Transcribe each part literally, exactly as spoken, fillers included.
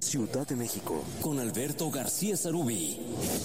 Ciudad de México, con Alberto García Sarubí.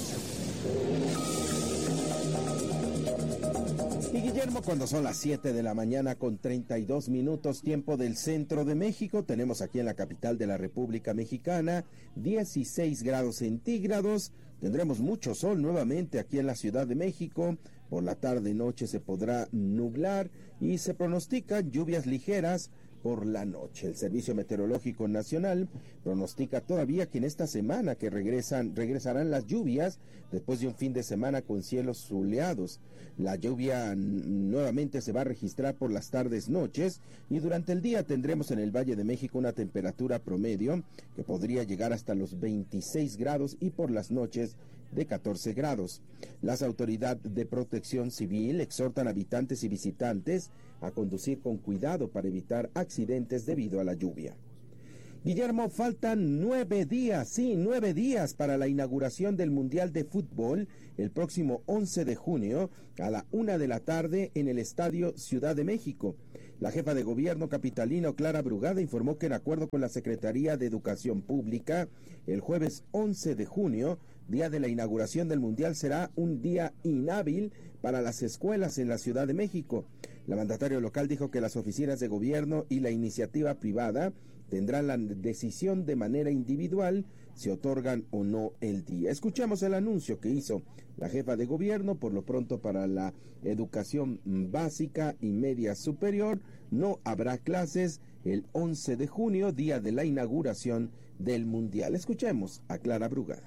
Y Guillermo, cuando son las siete de la mañana con treinta y dos minutos, tiempo del centro de México, tenemos aquí en la capital de la República Mexicana dieciséis grados centígrados. Tendremos mucho sol nuevamente aquí en la Ciudad de México. Por la tarde y noche se podrá nublar y se pronostican lluvias ligeras por la noche. El Servicio Meteorológico Nacional pronostica todavía que en esta semana que regresan, regresarán las lluvias después de un fin de semana con cielos soleados. La lluvia nuevamente se va a registrar por las tardes, noches, y durante el día tendremos en el Valle de México una temperatura promedio que podría llegar hasta los veintiséis grados y por las noches de catorce grados. Las autoridades de protección civil exhortan a habitantes y visitantes a conducir con cuidado para evitar accidentes debido a la lluvia. Guillermo, faltan nueve días, sí, nueve días para la inauguración del Mundial de Fútbol el próximo once de junio a la una de la tarde en el Estadio Ciudad de México. La jefa de gobierno capitalino, Clara Brugada, informó que en acuerdo con la Secretaría de Educación Pública, el jueves once de junio, día de la inauguración del Mundial, será un día inhábil para las escuelas en la Ciudad de México. La mandataria local dijo que las oficinas de gobierno y la iniciativa privada tendrán la decisión de manera individual si otorgan o no el día. Escuchamos el anuncio que hizo la jefa de gobierno. Por lo pronto, para la educación básica y media superior no habrá clases el once de junio, día de la inauguración del Mundial. Escuchemos a Clara Brugada.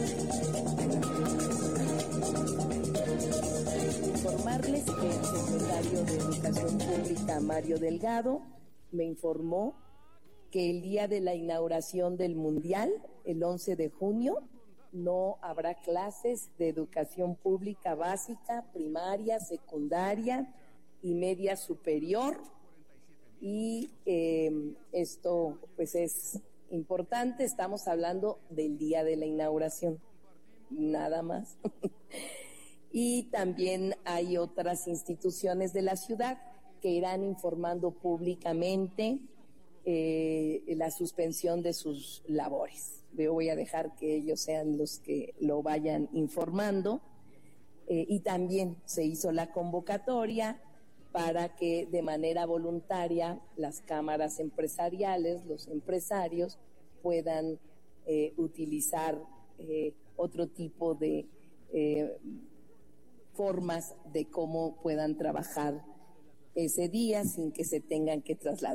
Informarles que el secretario de Educación Pública, Mario Delgado, me informó que el día de la inauguración del Mundial, el once de junio, no habrá clases de educación pública básica, primaria, secundaria y media superior. Y eh, esto pues es importante, estamos hablando del día de la inauguración, nada más. Y también hay otras instituciones de la ciudad que irán informando públicamente eh, la suspensión de sus labores. Yo voy a dejar que ellos sean los que lo vayan informando. Eh, y también se hizo la convocatoria para que de manera voluntaria las cámaras empresariales, los empresarios, puedan eh, utilizar eh, otro tipo de eh, formas de cómo puedan trabajar ese día sin que se tengan que trasladar.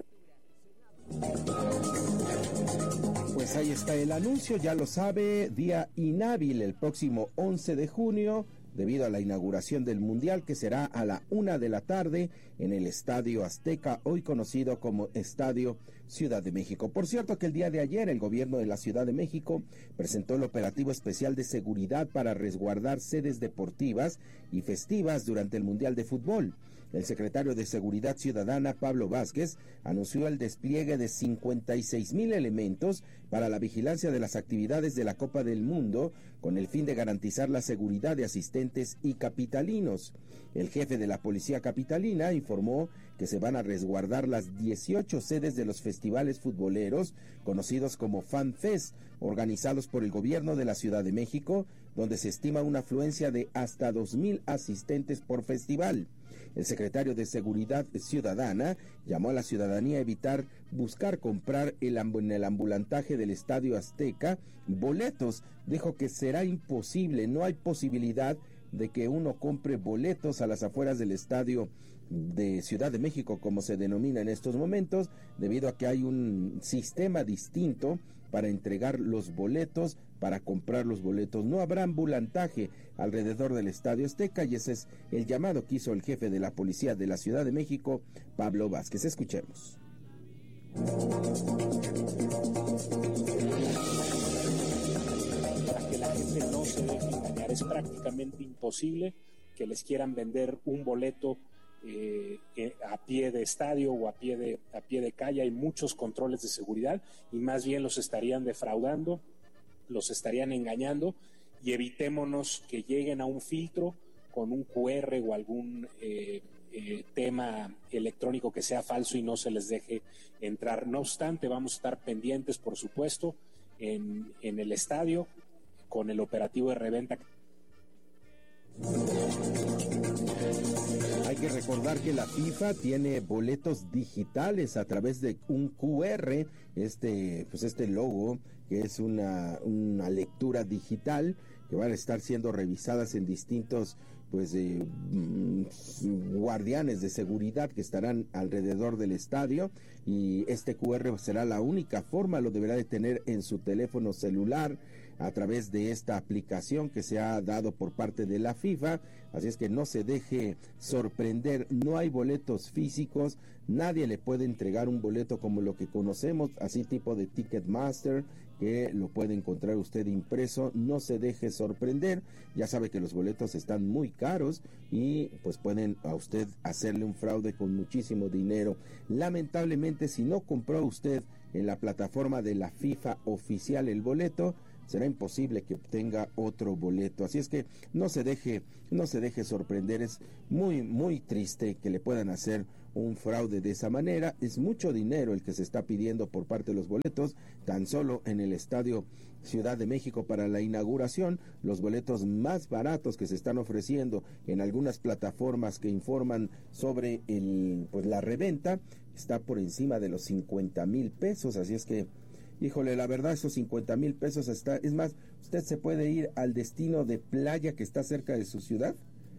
Pues ahí está el anuncio, ya lo sabe, día inhábil el próximo once de junio, debido a la inauguración del Mundial, que será a la una de la tarde en el Estadio Azteca, hoy conocido como Estadio Ciudad de México. Por cierto que el día de ayer el gobierno de la Ciudad de México presentó el operativo especial de seguridad para resguardar sedes deportivas y festivas durante el Mundial de Fútbol. El secretario de Seguridad Ciudadana, Pablo Vázquez, anunció el despliegue de cincuenta y seis mil elementos para la vigilancia de las actividades de la Copa del Mundo, con el fin de garantizar la seguridad de asistentes y capitalinos. El jefe de la Policía Capitalina informó que se van a resguardar las dieciocho sedes de los festivales futboleros, conocidos como Fan Fest, organizados por el gobierno de la Ciudad de México, donde se estima una afluencia de hasta dos mil asistentes por festival. El secretario de Seguridad Ciudadana llamó a la ciudadanía a evitar buscar comprar el amb- en el ambulantaje del Estadio Azteca boletos. Dijo que será imposible, no hay posibilidad de que uno compre boletos a las afueras del Estadio de Ciudad de México, como se denomina en estos momentos, debido a que hay un sistema distinto para entregar los boletos, para comprar los boletos. No habrá ambulantaje alrededor del Estadio Azteca, y ese es el llamado que hizo el jefe de la Policía de la Ciudad de México, Pablo Vázquez. Escuchemos. Para que la gente no se deje engañar, es prácticamente imposible que les quieran vender un boleto eh, a pie de estadio o a pie de, a pie de calle. Hay muchos controles de seguridad y más bien los estarían defraudando, los estarían engañando, y evitémonos que lleguen a un filtro con un cu erre o algún eh, eh, tema electrónico que sea falso y no se les deje entrar. No obstante, vamos a estar pendientes, por supuesto, en, en el estadio con el operativo de reventa. Hay que recordar que la FIFA tiene boletos digitales a través de un cu erre, este, pues este logo, que es una, una lectura digital, que van a estar siendo revisadas en distintos pues eh, guardianes de seguridad que estarán alrededor del estadio, y este cu erre será la única forma, lo deberá de tener en su teléfono celular a través de esta aplicación que se ha dado por parte de la FIFA. Así es que no se deje sorprender, no hay boletos físicos, nadie le puede entregar un boleto como lo que conocemos, así tipo de Ticketmaster, que lo puede encontrar usted impreso. No se deje sorprender, ya sabe que los boletos están muy caros y pues pueden a usted hacerle un fraude con muchísimo dinero. Lamentablemente, si no compró usted en la plataforma de la FIFA oficial el boleto, será imposible que obtenga otro boleto. Así es que no se deje, no se deje sorprender. Es muy, muy triste que le puedan hacer un fraude de esa manera. Es mucho dinero el que se está pidiendo por parte de los boletos. Tan solo en el Estadio Ciudad de México para la inauguración, los boletos más baratos que se están ofreciendo en algunas plataformas que informan sobre el, pues la reventa, está por encima de los cincuenta mil pesos. Así es que, híjole, la verdad, esos cincuenta mil pesos está, es más, usted se puede ir al destino de playa que está cerca de su ciudad,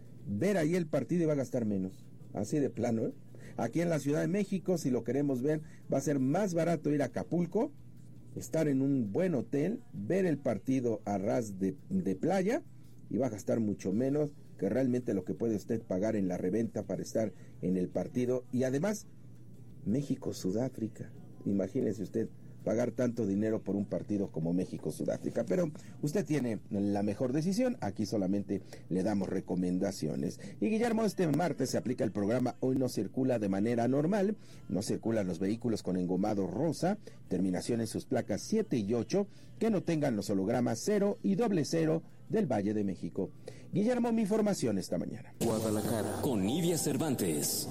ver ahí el partido y va a gastar menos, así de plano, ¿eh? Aquí en la Ciudad de México, si lo queremos ver, va a ser más barato ir a Acapulco, estar en un buen hotel, ver el partido a ras de, de playa, y va a gastar mucho menos que realmente lo que puede usted pagar en la reventa para estar en el partido. Y además, México-Sudáfrica, imagínese usted pagar tanto dinero por un partido como México-Sudáfrica. Pero usted tiene la mejor decisión, aquí solamente le damos recomendaciones. Y Guillermo, este martes se aplica el programa Hoy no circula de manera normal, no circulan los vehículos con engomado rosa, terminaciones sus placas siete y ocho, que no tengan los hologramas cero y doble cero del Valle de México. Guillermo, mi información esta mañana. Guadalajara, con Nidia Cervantes.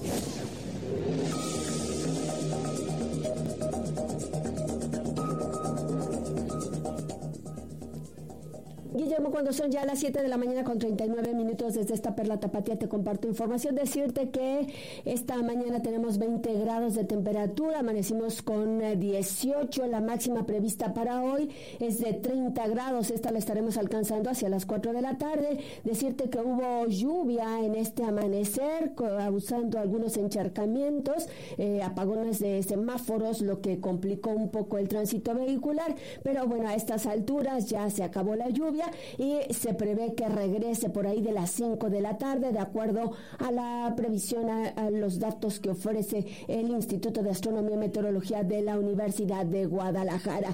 Guillermo, cuando son ya las siete de la mañana con treinta y nueve minutos desde esta Perla Tapatía te comparto información. Decirte que esta mañana tenemos veinte grados de temperatura, amanecimos con dieciocho, la máxima prevista para hoy es de treinta grados, esta la estaremos alcanzando hacia las cuatro de la tarde. Decirte que hubo lluvia en este amanecer, causando algunos encharcamientos, eh, apagones de semáforos, lo que complicó un poco el tránsito vehicular, pero bueno, a estas alturas ya se acabó la lluvia y se prevé que regrese por ahí de las cinco de la tarde, de acuerdo a la previsión, a, a los datos que ofrece el Instituto de Astronomía y Meteorología de la Universidad de Guadalajara.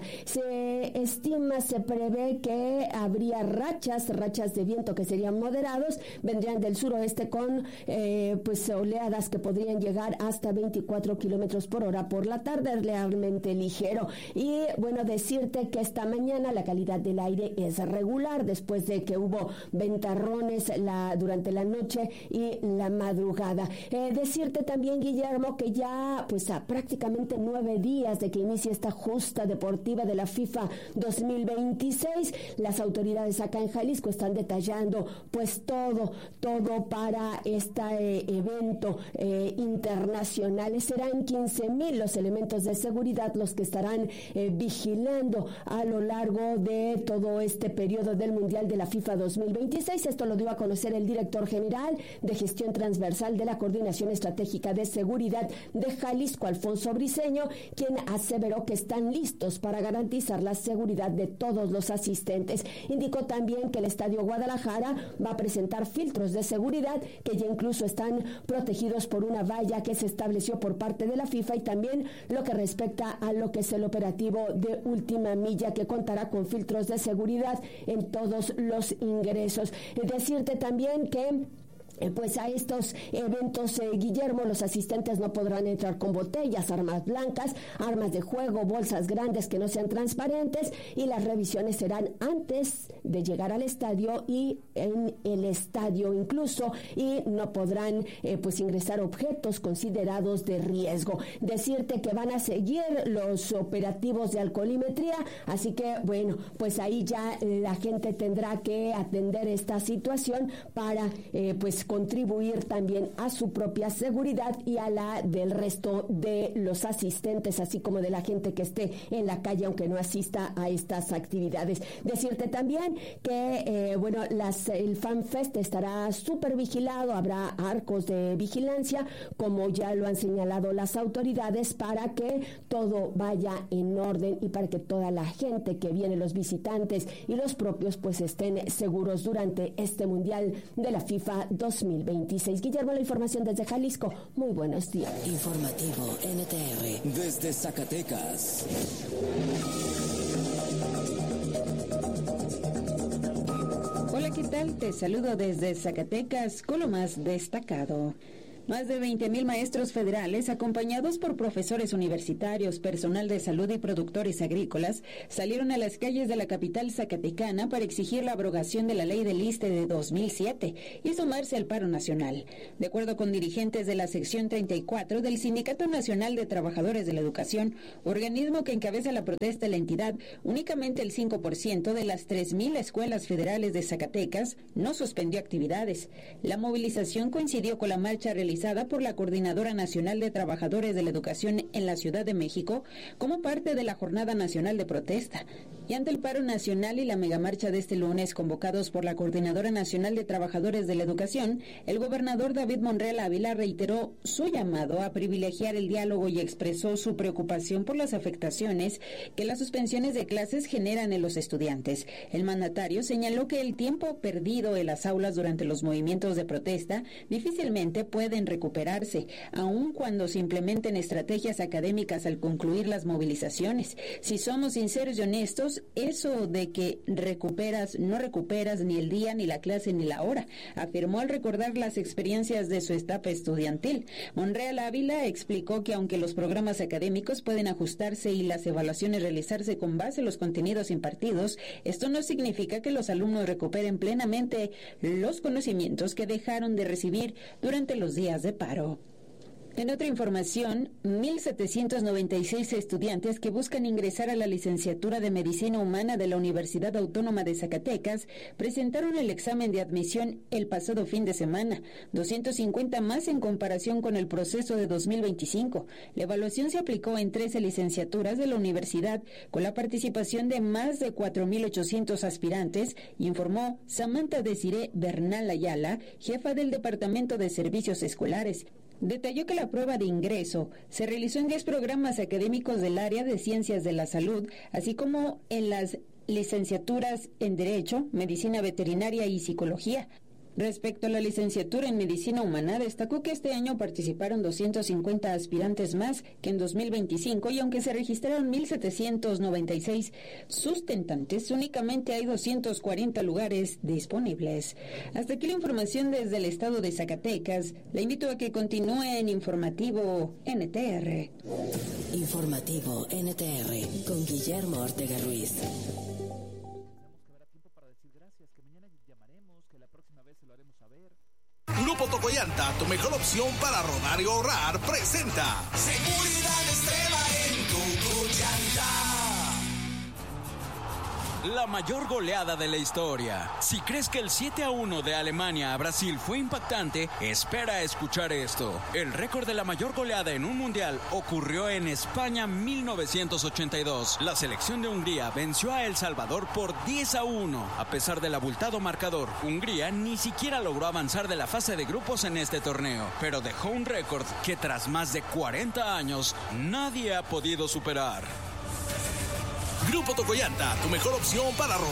Se estima, se prevé que habría rachas, rachas de viento que serían moderados, vendrían del suroeste con eh, pues oleadas que podrían llegar hasta veinticuatro kilómetros por hora por la tarde, realmente ligero. Y bueno, decirte que esta mañana la calidad del aire es regular, después de que hubo ventarrones la, durante la noche y la madrugada. Eh, decirte también, Guillermo, que ya pues a prácticamente nueve días de que inicie esta justa deportiva de la FIFA dos mil veintiséis, las autoridades acá en Jalisco están detallando pues todo, todo para este eh, evento eh, internacional. Serán quince mil los elementos de seguridad los que estarán eh, vigilando a lo largo de todo este periodo del Mundial de la FIFA dos mil veintiséis. Esto lo dio a conocer el director general de Gestión Transversal de la Coordinación Estratégica de Seguridad de Jalisco, Alfonso Briceño, quien aseveró que están listos para garantizar la seguridad de todos los asistentes. Indicó también que el Estadio Guadalajara va a presentar filtros de seguridad que ya incluso están protegidos por una valla que se estableció por parte de la FIFA, y también lo que respecta a lo que es el operativo de última milla, que contará con filtros de seguridad en todos los ingresos. Decirte también que Pues a estos eventos, eh, Guillermo, los asistentes no podrán entrar con botellas, armas blancas, armas de juego, bolsas grandes que no sean transparentes, y las revisiones serán antes de llegar al estadio y en el estadio incluso, y no podrán eh, pues ingresar objetos considerados de riesgo. Decirte que van a seguir los operativos de alcoholimetría, así que bueno, pues ahí ya eh, la gente tendrá que atender esta situación para eh, pues contribuir también a su propia seguridad y a la del resto de los asistentes, así como de la gente que esté en la calle aunque no asista a estas actividades. Decirte también que eh, bueno, las, el FanFest estará súper vigilado, habrá arcos de vigilancia, como ya lo han señalado las autoridades, para que todo vaya en orden y para que toda la gente que viene, los visitantes y los propios, pues estén seguros durante este Mundial de la FIFA dos mil veintiséis. Guillermo, la información desde Jalisco. Muy buenos días. Informativo N T R desde Zacatecas. Hola, ¿qué tal? Te saludo desde Zacatecas con lo más destacado. Más de veinte mil maestros federales, acompañados por profesores universitarios, personal de salud y productores agrícolas, salieron a las calles de la capital zacatecana para exigir la abrogación de la ley del ISSSTE de dos mil siete y sumarse al paro nacional. De acuerdo con dirigentes de la sección treinta y cuatro del Sindicato Nacional de Trabajadores de la Educación, organismo que encabeza la protesta de la entidad, únicamente el cinco por ciento de las tres mil escuelas federales de Zacatecas no suspendió actividades. La movilización coincidió con la marcha realizada por la Coordinadora Nacional de Trabajadores de la Educación en la Ciudad de México como parte de la Jornada Nacional de Protesta. Y ante el paro nacional y la megamarcha de este lunes convocados por la Coordinadora Nacional de Trabajadores de la Educación, el gobernador David Monreal Ávila reiteró su llamado a privilegiar el diálogo y expresó su preocupación por las afectaciones que las suspensiones de clases generan en los estudiantes. El mandatario señaló que el tiempo perdido en las aulas durante los movimientos de protesta difícilmente pueden recuperarse, aun cuando se implementen estrategias académicas al concluir las movilizaciones. Si somos sinceros y honestos, eso de que recuperas, no recuperas ni el día, ni la clase, ni la hora, afirmó al recordar las experiencias de su etapa estudiantil. Monreal Ávila explicó que aunque los programas académicos pueden ajustarse y las evaluaciones realizarse con base en los contenidos impartidos, esto no significa que los alumnos recuperen plenamente los conocimientos que dejaron de recibir durante los días de paro. En otra información, mil setecientos noventa y seis estudiantes que buscan ingresar a la licenciatura de Medicina Humana de la Universidad Autónoma de Zacatecas presentaron el examen de admisión el pasado fin de semana, doscientos cincuenta más en comparación con el proceso de dos mil veinticinco. La evaluación se aplicó en trece licenciaturas de la universidad con la participación de más de cuatro mil ochocientos aspirantes, informó Samantha Desiree Bernal Ayala, jefa del Departamento de Servicios Escolares. Detalló que la prueba de ingreso se realizó en diez programas académicos del área de Ciencias de la Salud, así como en las licenciaturas en Derecho, Medicina Veterinaria y Psicología. Respecto a la licenciatura en Medicina Humana, destacó que este año participaron doscientos cincuenta aspirantes más que en dos mil veinticinco y aunque se registraron mil setecientos noventa y seis sustentantes, únicamente hay doscientos cuarenta lugares disponibles. Hasta aquí la información desde el estado de Zacatecas. Le invito a que continúe en Informativo N T R. Informativo N T R con Guillermo Ortega Ruiz. Grupo Tocoyanta, tu mejor opción para rodar y ahorrar, presenta Seguridad Extrema en Tocoyanta. La mayor goleada de la historia. Si crees que el siete a uno de Alemania a Brasil fue impactante, espera a escuchar esto. El récord de la mayor goleada en un mundial ocurrió en España mil novecientos ochenta y dos. La selección de Hungría venció a El Salvador por diez a uno. A pesar del abultado marcador, Hungría ni siquiera logró avanzar de la fase de grupos en este torneo, pero dejó un récord que tras más de cuarenta años nadie ha podido superar. Grupo Tocoyanta, tu mejor opción para rodar